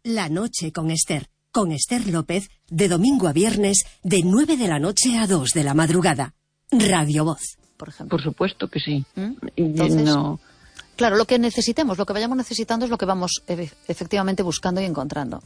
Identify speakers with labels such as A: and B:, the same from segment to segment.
A: La noche con Esther López, de domingo a viernes, de 9 de la noche a 2 de la madrugada. Radio Voz.
B: Por ejemplo.
C: Por supuesto que sí.
B: Entonces,
C: no.
B: Claro, lo que necesitemos, lo que vayamos necesitando es lo que vamos efectivamente buscando y encontrando.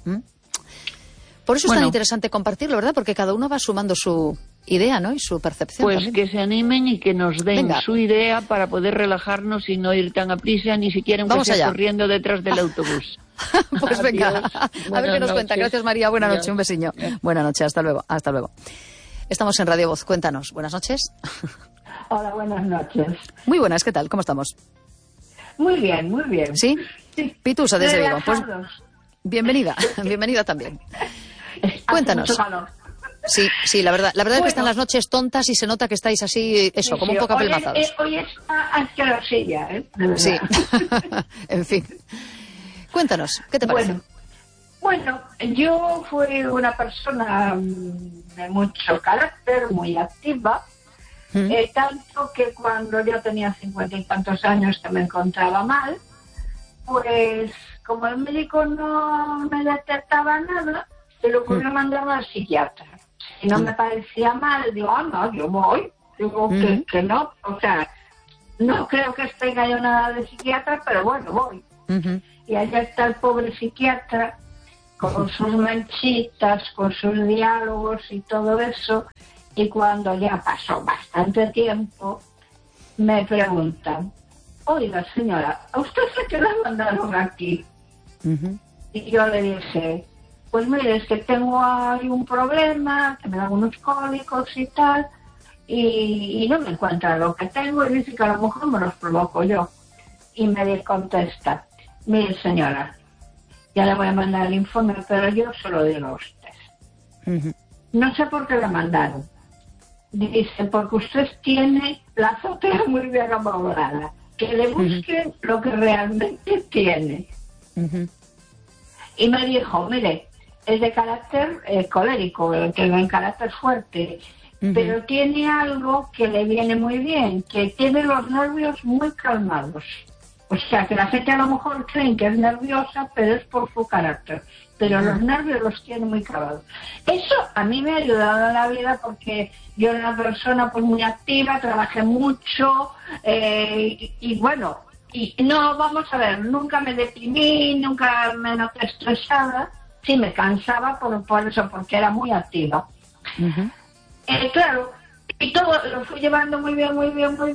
B: Por eso es tan interesante compartirlo, ¿verdad? Porque cada uno va sumando su idea, ¿no? Y su percepción.
C: Pues
B: también.
C: que se animen y que nos den su idea para poder relajarnos y no ir tan a prisa, ni siquiera corriendo detrás del autobús.
B: Pues venga, a ver qué nos cuenta. Gracias, María. Buenas noches, un besiño. Buenas noches, hasta luego. Hasta luego. Estamos en Radio Voz, cuéntanos. Buenas noches.
D: Hola, buenas noches.
B: Muy buenas, ¿qué tal? ¿Cómo estamos?
D: Muy bien, muy bien.
B: ¿Sí?
D: Sí.
B: Pitusa desde Vigo. Pues bienvenida también. Cuéntanos. Sí, la verdad es que están las noches tontas y se nota que estáis así, eso, como un poco apelmazados.
D: Hoy está asquerosilla, ¿eh?
B: Sí, en fin. Cuéntanos, ¿qué te parece?
D: Bueno, yo fui una persona de mucho carácter, muy activa, tanto que cuando yo tenía 50 y tantos años que me encontraba mal, pues como el médico no me detectaba nada, se le ocurrió mandarme al psiquiatra. Si no me parecía mal, digo, no, yo voy. Digo que no, o sea, no creo que tenga yo nada de psiquiatra, pero bueno, voy. Y allá está el pobre psiquiatra, con sus manchitas, con sus diálogos y todo eso, y cuando ya pasó bastante tiempo, me preguntan, oiga señora, ¿a usted se qué la mandaron aquí? Y yo le dije, pues mire, es que tengo ahí un problema, que me dan unos cólicos y tal, y no me encuentra lo que tengo, y dice que a lo mejor me los provoco yo. Y me contesta, mire señora, ya le voy a mandar el informe, pero yo se lo digo a usted. No sé por qué le mandaron. Dice, porque usted tiene la azotea muy bien amoblada. Que le busquen lo que realmente tiene. Y me dijo, mire, es de carácter colérico, que es de carácter fuerte, pero tiene algo que le viene muy bien, que tiene los nervios muy calmados. O sea, que la gente a lo mejor creen que es nerviosa, pero es por su carácter. Pero los nervios los tiene muy clavados. Eso a mí me ha ayudado en la vida porque yo era una persona pues muy activa, trabajé mucho y bueno, y no, vamos a ver, nunca me deprimí, nunca me noté estresada. Sí, me cansaba por eso, porque era muy activa. Claro, y todo lo fui llevando muy bien, muy bien, muy bien.